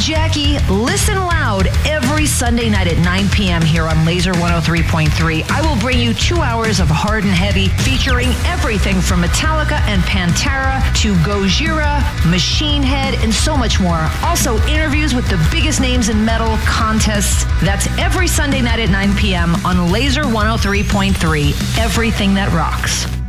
Jackie. Listen loud every Sunday night at 9 p.m. here on Laser 103.3. I will bring you 2 hours of hard and heavy, featuring everything from Metallica and Pantera to Gojira, Machine Head, and so much more. Also, interviews with the biggest names in metal, contests. That's every Sunday night at 9 p.m. on Laser 103.3. Everything that rocks.